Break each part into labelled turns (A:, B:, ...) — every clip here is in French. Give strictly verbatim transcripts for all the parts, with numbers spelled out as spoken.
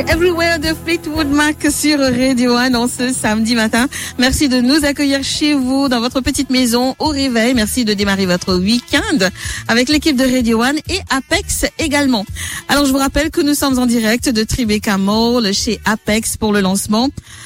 A: Everywhere de Fleetwood Mac sur Radio One en ce samedi matin. Merci de nous accueillir chez vous, dans votre petite maison, au réveil. Merci de démarrer votre week-end avec l'équipe de Radio One et Apex également. Alors, je vous rappelle que nous sommes en direct de Tribeca Mall chez Apex pour le lancement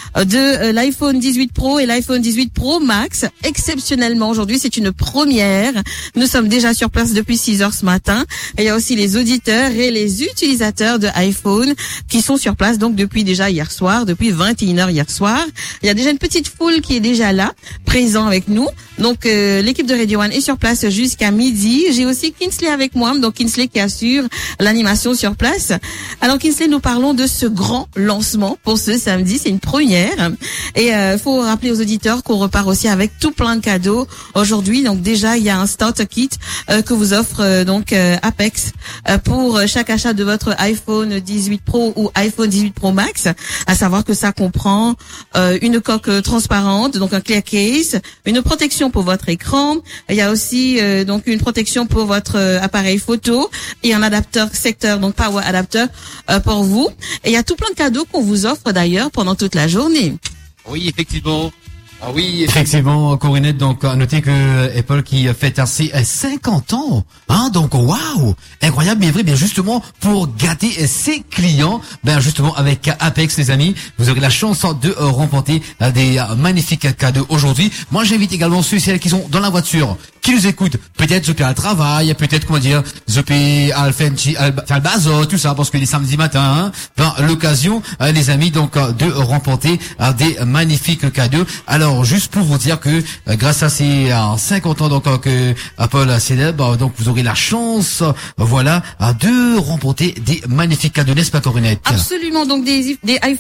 A: de l'iPhone dix-huit Pro et l'iPhone dix-huit Pro Max. Exceptionnellement, aujourd'hui, c'est une première. Nous sommes déjà sur place depuis six heures ce matin. Et il y a aussi les auditeurs et les utilisateurs de iPhone qui sont sur place donc depuis déjà hier soir, depuis vingt et une heures hier soir. Il y a déjà une petite foule qui est déjà là, présent avec nous. Donc euh, l'équipe de Radio One est sur place jusqu'à midi. J'ai aussi Kinsley avec moi, donc Kinsley qui assure l'animation sur place. Alors Kinsley, nous parlons de ce grand lancement pour ce samedi, c'est une première. Et il euh, faut rappeler aux auditeurs qu'on repart aussi avec tout plein de cadeaux aujourd'hui. Donc déjà, il y a un starter kit euh, que vous offre euh, donc euh, Apex euh, pour chaque achat de votre iPhone dix-huit Pro ou iPhone dix-huit Pro Max. À savoir que ça comprend euh, une coque transparente, donc un clear case, une protection pour votre écran. Il y a aussi euh, donc une protection pour votre euh, appareil photo et un adapteur secteur, donc power adapter euh, pour vous. Et il y a tout plein de cadeaux qu'on vous offre d'ailleurs pendant toute la journée.
B: Oui, effectivement. Ah oui, effectivement, Corinette, donc à noter que Apple qui fête ses cinquante ans, hein, donc waouh, incroyable, mais vrai, bien justement pour gâter ses clients, ben justement avec Apex les amis, vous aurez la chance de remporter des magnifiques cadeaux aujourd'hui. Moi j'invite également ceux et celles qui sont dans la voiture, qui nous écoutent, peut-être Zopé à travail, peut-être comment dire, Zopé à Alfenchi, Albazo, tout ça, parce que les samedis matins, hein, ben l'occasion les amis donc de remporter des magnifiques cadeaux. Alors Alors, juste pour vous dire que euh, grâce à ces euh, cinquante ans donc euh, que Apple célèbre, euh, donc vous aurez la chance, euh, voilà, euh, de remporter des magnifiques cadeaux, n'est-ce pas, Corinette?
A: Absolument, donc des, des iPhones